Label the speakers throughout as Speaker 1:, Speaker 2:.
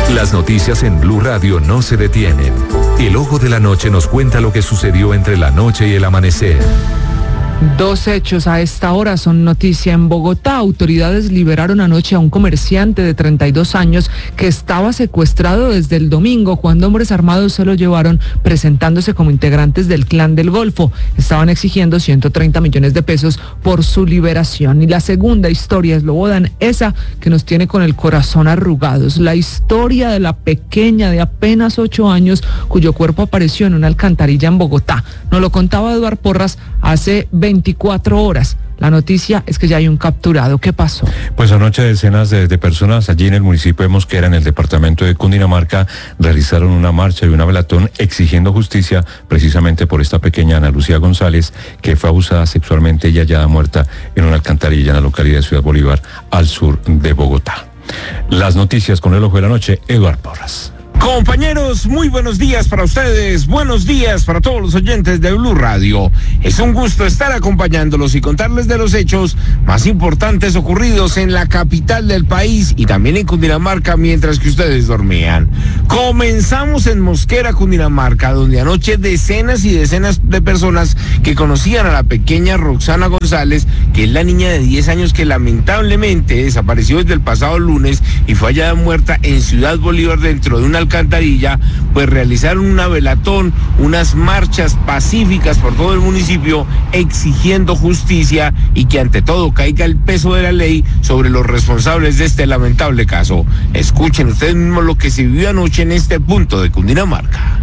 Speaker 1: Las noticias en Blue Radio no se detienen. El Ojo de la Noche nos cuenta lo que sucedió entre la noche y el amanecer.
Speaker 2: Dos hechos a esta hora son noticia en Bogotá. Autoridades liberaron anoche a un comerciante de 32 años que estaba secuestrado desde el domingo cuando hombres armados se lo llevaron presentándose como integrantes del Clan del Golfo. Estaban exigiendo 130 millones de pesos por su liberación. Y la segunda historia, Slobodan, esa que nos tiene con el corazón arrugados. La historia de la pequeña de apenas 8 años cuyo cuerpo apareció en una alcantarilla en Bogotá. Nos lo contaba Eduardo Porras hace 24 horas. La noticia es que ya hay un capturado. ¿Qué pasó?
Speaker 3: Pues anoche decenas de personas allí en el municipio de Mosquera, en el departamento de Cundinamarca, realizaron una marcha y una velatón exigiendo justicia precisamente por esta pequeña Ana Lucía González, que fue abusada sexualmente y hallada muerta en una alcantarilla en la localidad de Ciudad Bolívar, al sur de Bogotá. Las noticias con el Ojo de la Noche, Eduardo Porras.
Speaker 4: Compañeros, muy buenos días para ustedes, buenos días para todos los oyentes de Blue Radio. Es un gusto estar acompañándolos y contarles de los hechos más importantes ocurridos en la capital del país y también en Cundinamarca mientras que ustedes dormían. Comenzamos en Mosquera, Cundinamarca, donde anoche decenas y decenas de personas que conocían a la pequeña Roxana González, que es la niña de 10 años que lamentablemente desapareció desde el pasado lunes y fue hallada muerta en Ciudad Bolívar dentro de una alcantarilla, pues realizaron una velatón, unas marchas pacíficas por todo el municipio exigiendo justicia y que ante todo caiga el peso de la ley sobre los responsables de este lamentable caso. Escuchen ustedes mismos lo que se vivió anoche en este punto de Cundinamarca.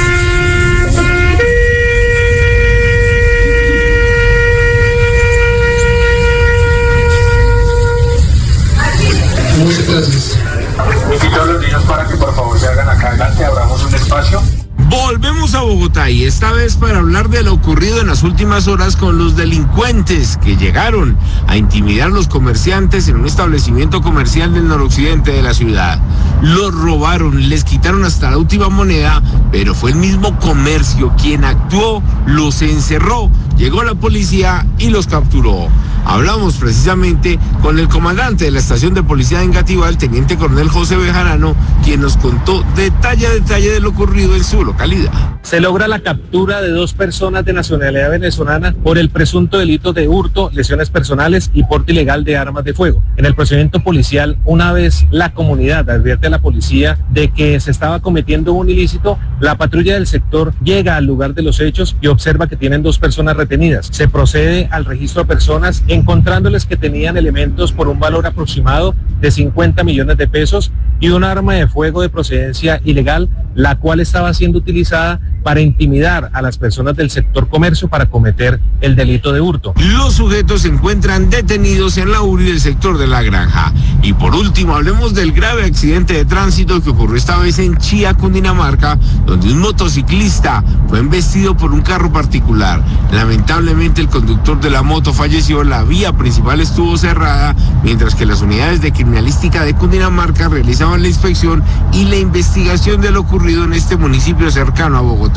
Speaker 5: Muchas gracias.
Speaker 6: Invito a los niños para que por favor se hagan acá adelante, abramos un espacio.
Speaker 4: Volvemos a Bogotá y esta vez para hablar de lo ocurrido en las últimas horas con los delincuentes que llegaron a intimidar a los comerciantes en un establecimiento comercial del noroccidente de la ciudad. Los robaron, les quitaron hasta la última moneda, pero fue el mismo comercio quien actuó, los encerró, llegó la policía y los capturó. Hablamos precisamente con el comandante de la estación de policía de Engativá, el teniente coronel José Bejarano, quien nos contó detalle a detalle de lo ocurrido en su localidad.
Speaker 7: Se logra la captura de 2 personas de nacionalidad venezolana por el presunto delito de hurto, lesiones personales y porte ilegal de armas de fuego. En el procedimiento policial, una vez la comunidad advierte a la policía de que se estaba cometiendo un ilícito, la patrulla del sector llega al lugar de los hechos y observa que tienen 2 personas retenidas. Se procede al registro de personas, encontrándoles que tenían elementos por un valor aproximado de 50 millones de pesos y un arma de fuego de procedencia ilegal, la cual estaba siendo utilizada para intimidar a las personas del sector comercio para cometer el delito de hurto.
Speaker 4: Los sujetos se encuentran detenidos en la URI del sector de La Granja. Y por último, hablemos del grave accidente de tránsito que ocurrió esta vez en Chía, Cundinamarca, donde un motociclista fue embestido por un carro particular. Lamentablemente el conductor de la moto falleció, la vía principal estuvo cerrada, mientras que las unidades de criminalística de Cundinamarca realizaban la inspección y la investigación de lo ocurrido en este municipio cercano a Bogotá.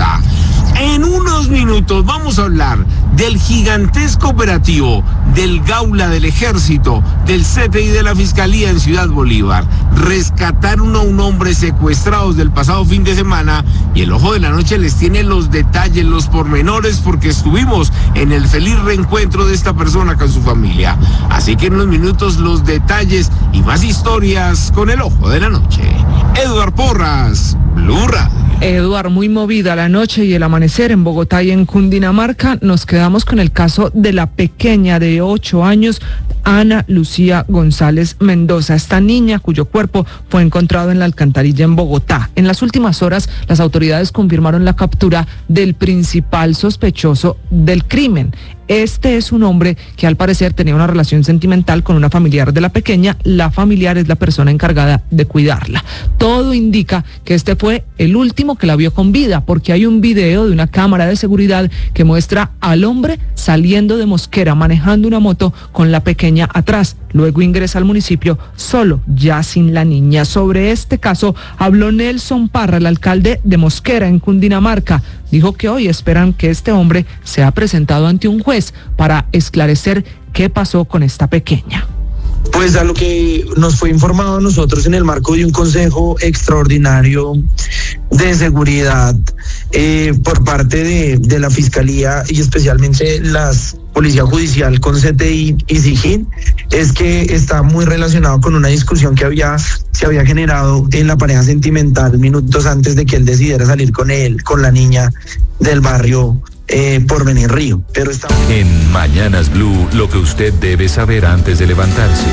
Speaker 4: En unos minutos vamos a hablar del gigantesco operativo del Gaula del Ejército, del CTI de la Fiscalía en Ciudad Bolívar. Rescataron a un hombre secuestrado del pasado fin de semana y el Ojo de la Noche les tiene los detalles, los pormenores, porque estuvimos en el feliz reencuentro de esta persona con su familia. Así que en unos minutos los detalles y más historias con el Ojo de la Noche. Eduardo Porras, Blue Radio.
Speaker 2: Eduardo, muy movida la noche y el amanecer en Bogotá y en Cundinamarca. Nos quedamos con el caso de la pequeña de 8 años, Ana Lucía González Mendoza, esta niña cuyo cuerpo fue encontrado en la alcantarilla en Bogotá. En las últimas horas, las autoridades confirmaron la captura del principal sospechoso del crimen. Este es un hombre que al parecer tenía una relación sentimental con una familiar de la pequeña. La familiar es la persona encargada de cuidarla. Todo indica que este fue el último que la vio con vida, porque hay un video de una cámara de seguridad que muestra al hombre saliendo de Mosquera manejando una moto con la pequeña atrás. Luego ingresa al municipio solo, ya sin la niña. Sobre este caso habló Nelson Parra, el alcalde de Mosquera en Cundinamarca. Dijo que hoy esperan que este hombre sea presentado ante un juez para esclarecer qué pasó con esta pequeña.
Speaker 5: Pues a lo que nos fue informado a nosotros en el marco de un consejo extraordinario de seguridad por parte de la Fiscalía y especialmente las Policía Judicial con CTI y SIGIN, es que está muy relacionado con una discusión que se había generado en la pareja sentimental minutos antes de que él decidiera salir con la niña del barrio Porvenir Río. Pero
Speaker 1: en Mañanas Blue, lo que usted debe saber antes de levantarse.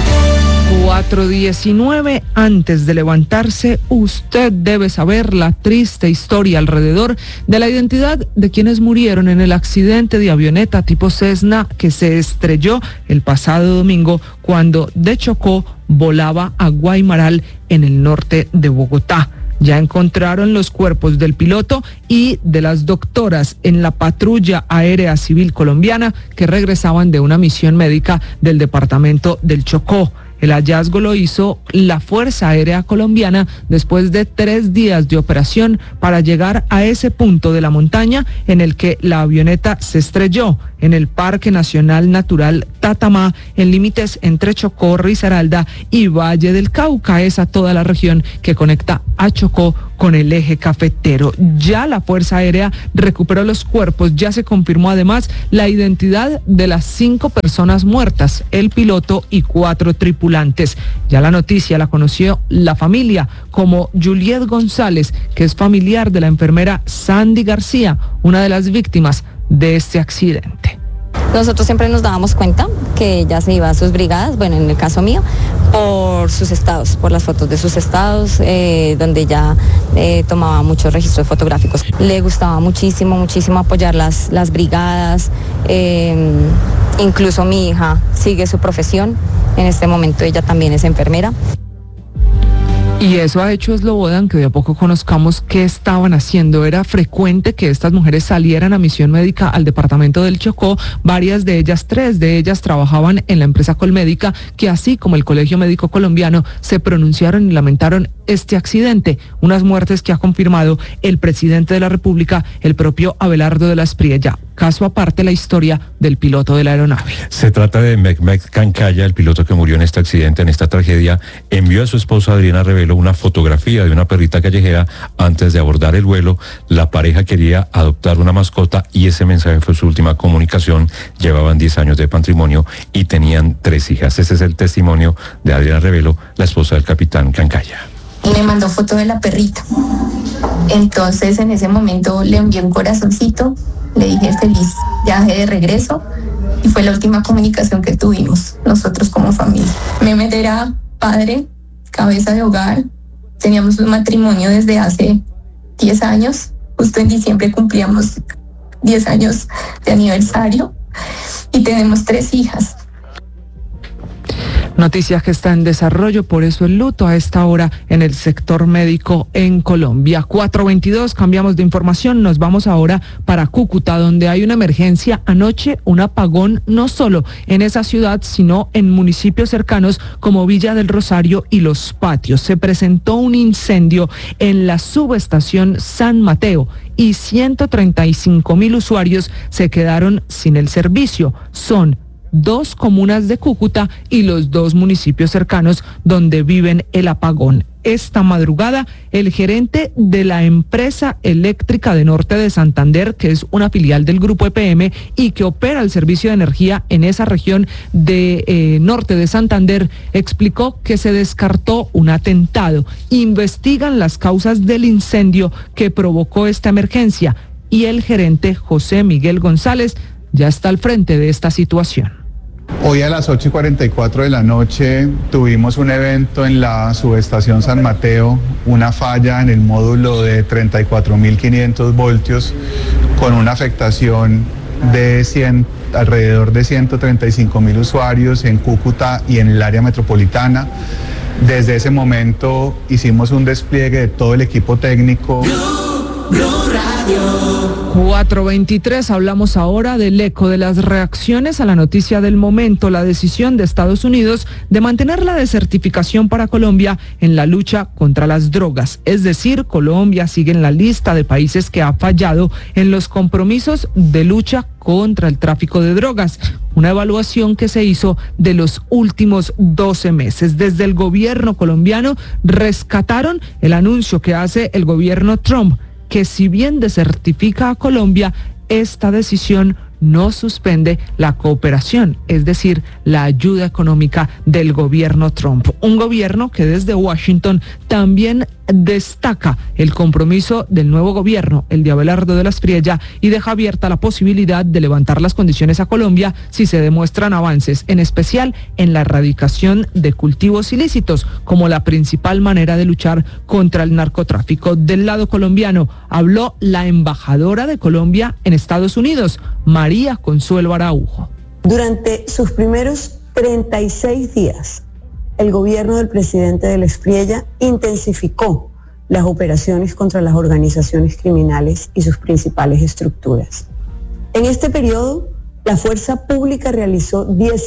Speaker 2: 4:19, antes de levantarse, usted debe saber la triste historia alrededor de la identidad de quienes murieron en el accidente de avioneta tipo Cessna que se estrelló el pasado domingo cuando de Chocó volaba a Guaymaral en el norte de Bogotá. Ya encontraron los cuerpos del piloto y de las doctoras en la patrulla aérea civil colombiana que regresaban de una misión médica del departamento del Chocó. El hallazgo lo hizo la Fuerza Aérea Colombiana después de 3 días de operación para llegar a ese punto de la montaña en el que la avioneta se estrelló, en el Parque Nacional Natural Tatamá, en límites entre Chocó, Risaralda y Valle del Cauca. Esa toda la región que conecta a Chocó con el eje cafetero. Ya la Fuerza Aérea recuperó los cuerpos, ya se confirmó además la identidad de las 5 personas muertas, el piloto y 4 tripulantes. Ya la noticia la conoció la familia, como Juliet González, que es familiar de la enfermera Sandy García, una de las víctimas de este accidente.
Speaker 8: Nosotros siempre nos dábamos cuenta que ella se iba a sus brigadas, bueno, en el caso mío, por sus estados, por las fotos de sus estados, donde ella tomaba muchos registros fotográficos. Le gustaba muchísimo apoyar las brigadas, incluso mi hija sigue su profesión, en este momento ella también es enfermera.
Speaker 2: Y eso ha hecho Slobodan que de a poco conozcamos qué estaban haciendo. Era frecuente que estas mujeres salieran a misión médica al departamento del Chocó. Varias de ellas, 3 de ellas, trabajaban en la empresa Colmédica, que así como el Colegio Médico Colombiano se pronunciaron y lamentaron este accidente. Unas muertes que ha confirmado el presidente de la República, el propio Abelardo de la Espriella. Caso aparte, la historia del piloto de la aeronave.
Speaker 3: Se trata de Mehmet Cancaya, el piloto que murió en este accidente, en esta tragedia. Envió a su esposa Adriana Revelo una fotografía de una perrita callejera antes de abordar el vuelo. La pareja quería adoptar una mascota y ese mensaje fue su última comunicación. Llevaban 10 años de matrimonio y tenían 3 hijas. Ese es el testimonio de Adriana Revelo, la esposa del capitán Cancaya.
Speaker 9: Y me mandó foto de la perrita. Entonces en ese momento le envié un corazoncito, le dije feliz viaje de regreso y fue la última comunicación que tuvimos nosotros como familia. Mehmet era padre, cabeza de hogar, teníamos un matrimonio desde hace 10 años, justo en diciembre cumplíamos 10 años de aniversario y tenemos 3 hijas.
Speaker 2: Noticia que está en desarrollo, por eso el luto a esta hora en el sector médico en Colombia. 4:22, cambiamos de información, nos vamos ahora para Cúcuta, donde hay una emergencia anoche, un apagón no solo en esa ciudad, sino en municipios cercanos como Villa del Rosario y Los Patios. Se presentó un incendio en la subestación San Mateo y 135.000 usuarios se quedaron sin el servicio. Son 2 comunas de Cúcuta y los 2 municipios cercanos donde viven el apagón. Esta madrugada, el gerente de la empresa eléctrica de Norte de Santander, que es una filial del grupo EPM y que opera el servicio de energía en esa región de Norte de Santander, explicó que se descartó un atentado. Investigan las causas del incendio que provocó esta emergencia y el gerente José Miguel González ya está al frente de esta situación.
Speaker 10: Hoy a las 8:44 de la noche tuvimos un evento en la subestación San Mateo, una falla en el módulo de 34.500 voltios con una afectación de alrededor de 135.000 usuarios en Cúcuta y en el área metropolitana. Desde ese momento hicimos un despliegue de todo el equipo técnico.
Speaker 2: 4:23, hablamos ahora del eco de las reacciones a la noticia del momento, la decisión de Estados Unidos de mantener la desertificación para Colombia en la lucha contra las drogas. Es decir, Colombia sigue en la lista de países que ha fallado en los compromisos de lucha contra el tráfico de drogas. una evaluación que se hizo de los últimos 12 meses. Desde el gobierno colombiano rescataron el anuncio que hace el gobierno Trump, que si bien desertifica a Colombia, esta decisión no suspende la cooperación, es decir, la ayuda económica del gobierno Trump. Un gobierno que desde Washington también destaca el compromiso del nuevo gobierno, el de Abelardo de la Espriella, y deja abierta la posibilidad de levantar las condiciones a Colombia si se demuestran avances, en especial en la erradicación de cultivos ilícitos, como la principal manera de luchar contra el narcotráfico. Del lado colombiano habló la embajadora de Colombia en Estados Unidos, María Consuelo Araujo.
Speaker 11: Durante sus primeros 36 días, el gobierno del presidente de la Espriella intensificó las operaciones contra las organizaciones criminales y sus principales estructuras. En este periodo, la fuerza pública realizó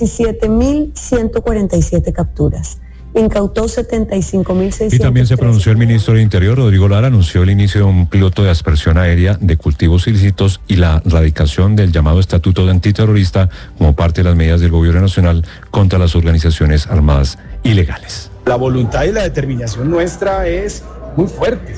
Speaker 11: 17.147 capturas, incautó 75.600.
Speaker 3: Y también se pronunció el ministro del Interior, Rodrigo Lara, anunció el inicio de un piloto de aspersión aérea de cultivos ilícitos y la radicación del llamado Estatuto de Antiterrorista como parte de las medidas del gobierno nacional contra las organizaciones armadas ilegales.
Speaker 12: La voluntad y la determinación nuestra es muy fuerte,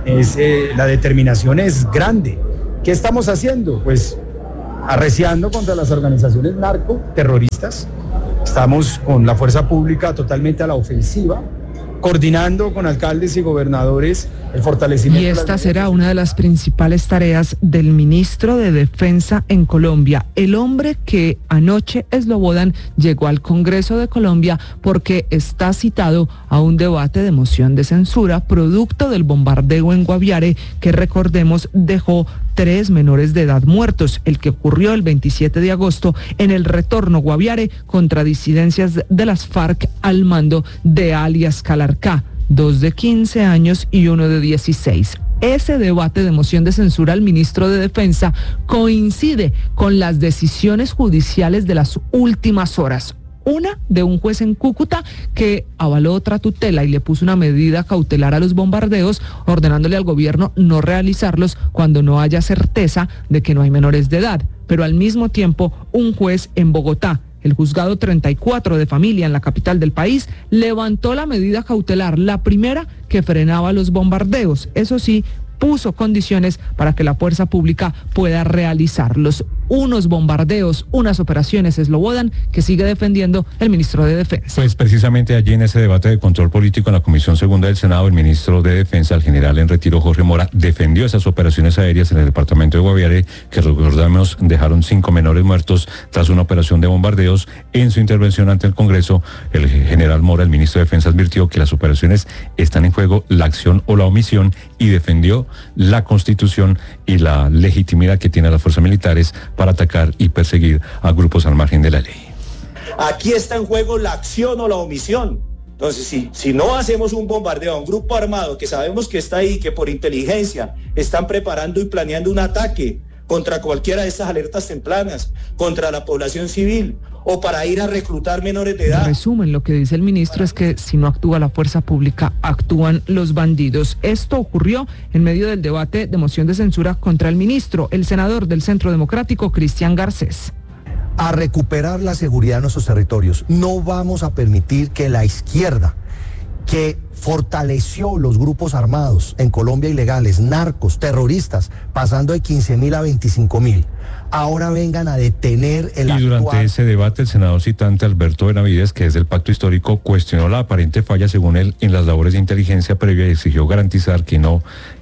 Speaker 12: la determinación es grande. ¿Qué estamos haciendo? Pues arreciando contra las organizaciones narcoterroristas. Estamos con la fuerza pública totalmente a la ofensiva, coordinando con alcaldes y gobernadores el fortalecimiento.
Speaker 2: Y esta será una de las principales tareas del ministro de Defensa en Colombia, el hombre que anoche Slobodan llegó al Congreso de Colombia porque está citado a un debate de moción de censura producto del bombardeo en Guaviare que, recordemos, dejó 3 menores de edad muertos, el que ocurrió el 27 de agosto en el retorno Guaviare contra disidencias de las FARC al mando de alias Calarcá, 2 de 15 años y 1 de 16. Ese debate de moción de censura al ministro de Defensa coincide con las decisiones judiciales de las últimas horas. Una de un juez en Cúcuta que avaló otra tutela y le puso una medida cautelar a los bombardeos, ordenándole al gobierno no realizarlos cuando no haya certeza de que no hay menores de edad. Pero al mismo tiempo, un juez en Bogotá, el juzgado 34 de familia en la capital del país, levantó la medida cautelar, la primera que frenaba los bombardeos. Eso sí, puso condiciones para que la fuerza pública pueda realizarlos. Unos bombardeos, unas operaciones Slobodan que sigue defendiendo el ministro de Defensa.
Speaker 3: Pues precisamente allí en ese debate de control político en la Comisión Segunda del Senado, el ministro de Defensa, el general en retiro Jorge Mora, defendió esas operaciones aéreas en el departamento de Guaviare, que recordamos dejaron 5 menores muertos tras una operación de bombardeos. En su intervención ante el Congreso, el general Mora, el ministro de Defensa, advirtió que las operaciones están en juego la acción o la omisión y defendió la Constitución y la legitimidad que tienen las fuerzas militares para atacar y perseguir a grupos al margen de la ley.
Speaker 13: Aquí está en juego la acción o la omisión. Entonces, si no hacemos un bombardeo a un grupo armado que sabemos que está ahí, que por inteligencia están preparando y planeando un ataque contra cualquiera de estas alertas tempranas, contra la población civil, o para ir a reclutar menores de edad.
Speaker 2: En resumen, lo que dice el ministro es que si no actúa la fuerza pública, actúan los bandidos. Esto ocurrió en medio del debate de moción de censura contra el ministro, el senador del Centro Democrático, Cristian Garcés.
Speaker 14: A recuperar la seguridad de nuestros territorios. No vamos a permitir que la izquierda, que fortaleció los grupos armados en Colombia ilegales, narcos, terroristas, pasando de 15.000 a 25.000, ahora vengan a detener el
Speaker 3: actual. Y durante ese debate, el senador citante Alberto Benavides, que es del Pacto Histórico, cuestionó la aparente falla, según él, en las labores de inteligencia previa y exigió garantizar que no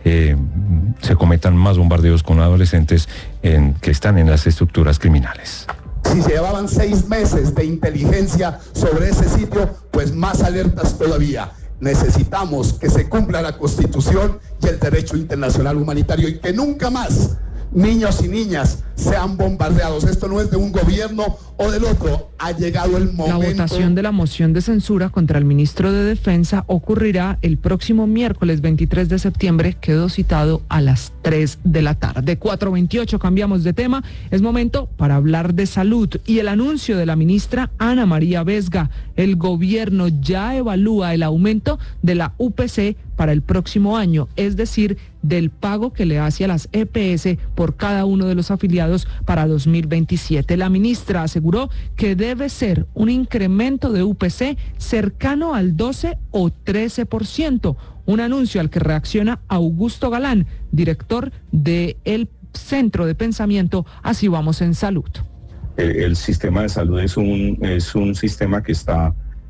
Speaker 3: se cometan más bombardeos con adolescentes que están en las estructuras criminales.
Speaker 15: Si se llevaban 6 meses de inteligencia sobre ese sitio, pues más alertas todavía. Necesitamos que se cumpla la Constitución y el derecho internacional humanitario y que nunca más niños y niñas sean bombardeados. Esto no es de un gobierno o del otro. Ha llegado el momento.
Speaker 2: La votación de la moción de censura contra el ministro de Defensa ocurrirá el próximo miércoles 23 de septiembre. Quedó citado a las 3 de la tarde. 4:28, cambiamos de tema. Es momento para hablar de salud y el anuncio de la ministra Ana María Vesga. El gobierno ya evalúa el aumento de la UPC para el próximo año, es decir, del pago que le hace a las EPS por cada uno de los afiliados anunciados para 2027. La ministra aseguró que debe ser un incremento de UPC cercano al 12 o 13%, un anuncio al que reacciona Augusto Galán, director del Centro de Pensamiento Así Vamos en Salud.
Speaker 16: El sistema de salud es un sistema que está,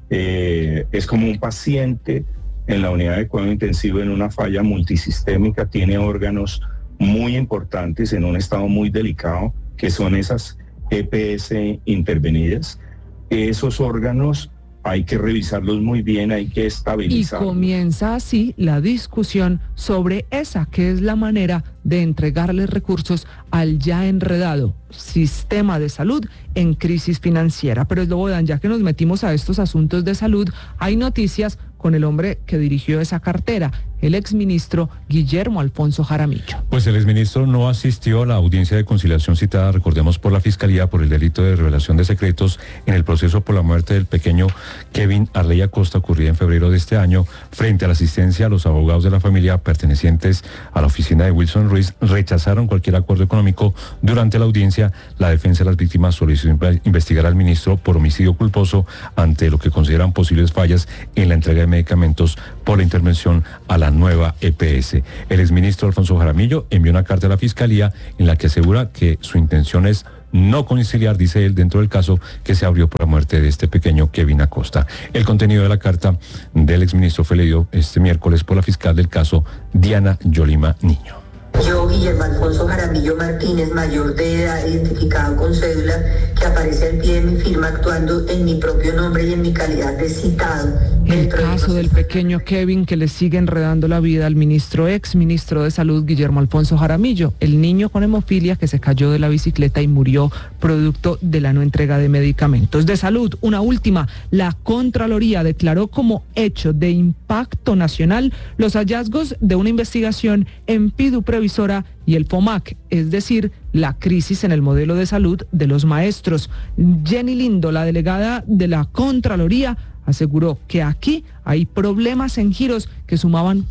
Speaker 16: es como un paciente en la unidad de cuidado intensivo en una falla multisistémica, tiene órganos muy importantes en un estado muy delicado, que son esas EPS intervenidas. Esos órganos hay que revisarlos muy bien, hay que estabilizarlos.
Speaker 2: Y comienza así la discusión sobre esa que es la manera de entregarles recursos al ya enredado sistema de salud en crisis financiera. Pero Slobodan, ya que nos metimos a estos asuntos de salud, hay noticias con el hombre que dirigió esa cartera, el exministro Guillermo Alfonso Jaramillo.
Speaker 3: Pues el exministro no asistió a la audiencia de conciliación citada, recordemos, por la Fiscalía por el delito de revelación de secretos en el proceso por la muerte del pequeño Kevin Arley Acosta, ocurrida en febrero de este año. Frente a la asistencia, los abogados de la familia pertenecientes a la oficina de Wilson Ruiz rechazaron cualquier acuerdo económico. Durante la audiencia, la defensa de las víctimas solicitó investigar al ministro por homicidio culposo ante lo que consideran posibles fallas en la entrega de medicamentos por la intervención a la nueva EPS. El exministro Alfonso Jaramillo envió una carta a la Fiscalía en la que asegura que su intención es no conciliar, dice él, dentro del caso que se abrió por la muerte de este pequeño Kevin Acosta. El contenido de la carta del exministro fue leído este miércoles por la fiscal del caso, Diana Yolima Niño.
Speaker 17: Yo, Guillermo Alfonso Jaramillo Martínez, mayor de edad, identificado con cédula, que aparece al pie de mi firma, actuando en mi propio nombre y en mi calidad de citado.
Speaker 2: El caso del pequeño Kevin, que le sigue enredando la vida al exministro de Salud, Guillermo Alfonso Jaramillo, el niño con hemofilia que se cayó de la bicicleta y murió producto de la no entrega de medicamentos. De salud, una última, la Contraloría declaró como hecho de impacto nacional los hallazgos de una investigación en PIDU Previsora y el FOMAC, es decir, la crisis en el modelo de salud de los maestros. Jenny Lindo, la delegada de la Contraloría, aseguró que aquí hay problemas en giros que sumaban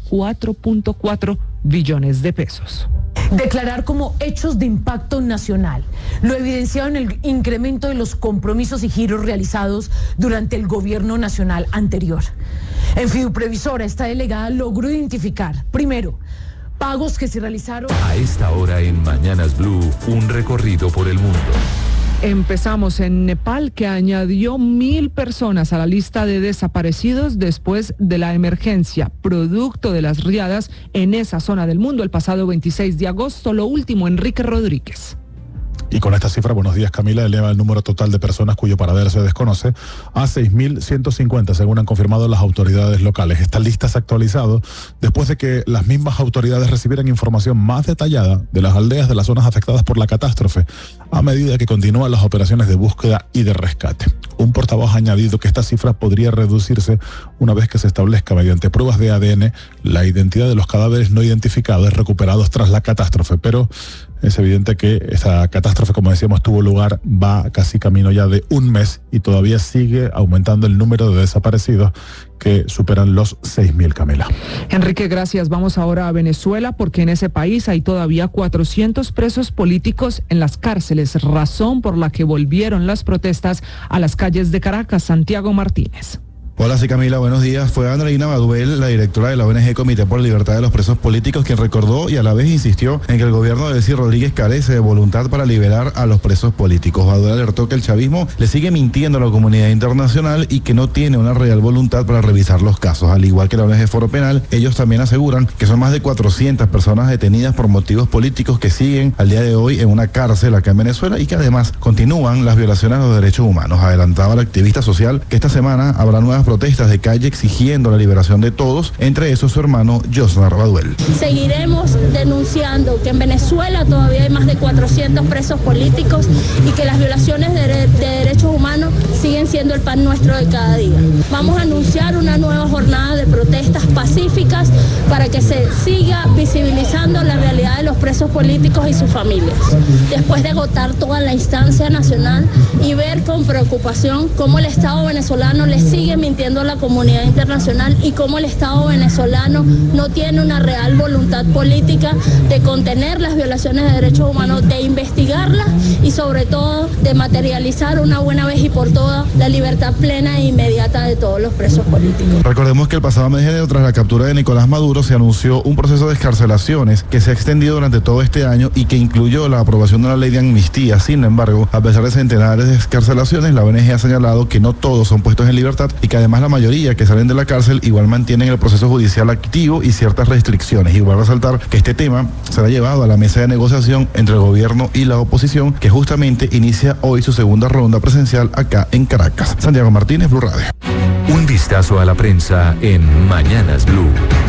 Speaker 2: 4.4 billones de pesos.
Speaker 18: Declarar como hechos de impacto nacional lo evidenciado en el incremento de los compromisos y giros realizados durante el gobierno nacional anterior. En Fiduprevisora, esta delegada logró identificar, primero, pagos que se realizaron.
Speaker 1: A esta hora en Mañanas Blue, un recorrido por el mundo.
Speaker 2: Empezamos en Nepal, que añadió 1.000 personas a la lista de desaparecidos después de la emergencia, producto de las riadas en esa zona del mundo el pasado 26 de agosto. Lo último, Enrique Rodríguez.
Speaker 19: Y con esta cifra, buenos días Camila, eleva el número total de personas cuyo paradero se desconoce a 6.150, según han confirmado las autoridades locales. Esta lista se ha actualizado después de que las mismas autoridades recibieran información más detallada de las aldeas de las zonas afectadas por la catástrofe, a medida que continúan las operaciones de búsqueda y de rescate. Un portavoz ha añadido que esta cifra podría reducirse una vez que se establezca mediante pruebas de ADN la identidad de los cadáveres no identificados recuperados tras la catástrofe, pero es evidente que esta catástrofe, como decíamos, tuvo lugar, va casi camino ya de un mes y todavía sigue aumentando el número de desaparecidos que superan los 6.000, Camila.
Speaker 2: Enrique, gracias. Vamos ahora a Venezuela, porque en ese país hay todavía 400 presos políticos en las cárceles, razón por la que volvieron las protestas a las calles de Caracas. Santiago Martínez.
Speaker 20: Hola, sí, Camila, buenos días. Fue Andreina Baduel, la directora de la ONG Comité por la Libertad de los Presos Políticos, quien recordó y a la vez insistió en que el gobierno de Delcy Rodríguez carece de voluntad para liberar a los presos políticos. Baduel alertó que el chavismo le sigue mintiendo a la comunidad internacional y que no tiene una real voluntad para revisar los casos. Al igual que la ONG Foro Penal, ellos también aseguran que son más de 400 personas detenidas por motivos políticos que siguen al día de hoy en una cárcel acá en Venezuela y que además continúan las violaciones a los derechos humanos. Adelantaba la activista social que esta semana habrá nuevas protestas de calle exigiendo la liberación de todos, entre esos su hermano Josnar Baduel.
Speaker 21: Seguiremos denunciando que en Venezuela todavía hay más de 400 presos políticos y que las violaciones de derechos humanos siguen siendo el pan nuestro de cada día. Vamos a anunciar una nueva jornada de protestas pacíficas para que se siga visibilizando la realidad de los presos políticos y sus familias. Después de agotar toda la instancia nacional y ver con preocupación cómo el Estado venezolano le sigue mintiendo sintiendo la comunidad internacional y cómo el Estado venezolano no tiene una real voluntad política de contener las violaciones de derechos humanos, de investigarlas y sobre todo de materializar una buena vez y por todas la libertad plena e inmediata de todos los presos políticos.
Speaker 20: Recordemos que el pasado mes de enero, tras la captura de Nicolás Maduro, se anunció un proceso de excarcelaciones que se ha extendido durante todo este año y que incluyó la aprobación de una ley de amnistía. Sin embargo, a pesar de centenares de excarcelaciones, la ONG ha señalado que no todos son puestos en libertad y que además la mayoría que salen de la cárcel igual mantienen el proceso judicial activo y ciertas restricciones. Igual resaltar que este tema será llevado a la mesa de negociación entre el gobierno y la oposición, que justamente inicia hoy su segunda ronda presencial acá en Caracas. Santiago Martínez, Blue Radio.
Speaker 1: Un vistazo a la prensa en Mañanas Blue.